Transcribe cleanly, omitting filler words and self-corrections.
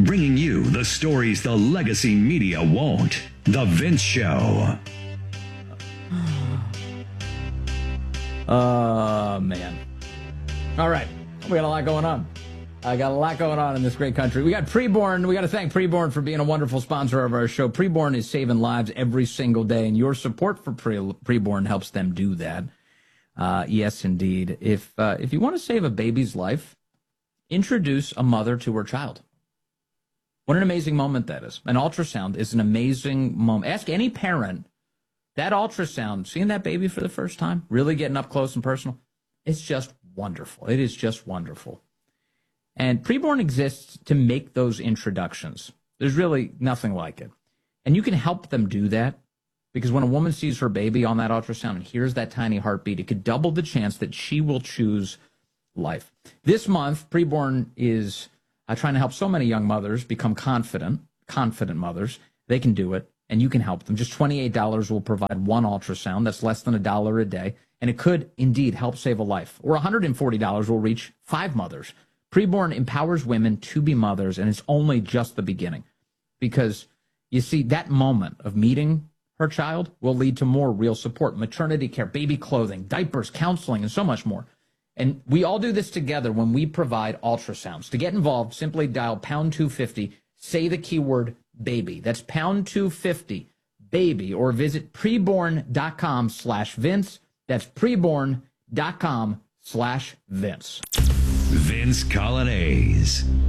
bringing you the stories the legacy media won't. The Vince Show. Man. All right. We got a lot going on. I got a lot going on in this great country. We got Preborn. We got to thank Preborn for being a wonderful sponsor of our show. Preborn is saving lives every single day, and your support for Preborn helps them do that. Yes, indeed. If you want to save a baby's life, introduce a mother to her child. What an amazing moment that is. An ultrasound is an amazing moment. Ask any parent, that ultrasound, seeing that baby for the first time, really getting up close and personal, it's just wonderful. It is just wonderful. And Preborn exists to make those introductions. There's really nothing like it. And you can help them do that because when a woman sees her baby on that ultrasound and hears that tiny heartbeat, it could double the chance that she will choose life. This month, Preborn is trying to help so many young mothers become confident mothers. They can do it, and you can help them. Just $28 will provide one ultrasound. That's less than $1 a day, and it could indeed help save a life. Or $140 will reach 5 mothers. Preborn empowers women to be mothers, and it's only just the beginning. Because, you see, that moment of meeting her child will lead to more real support, maternity care, baby clothing, diapers, counseling, and so much more. And we all do this together when we provide ultrasounds. To get involved, simply dial pound 250, say the keyword baby. That's pound 250, baby, or visit preborn.com/Vince. That's preborn.com/Vince. Vince Colonnese.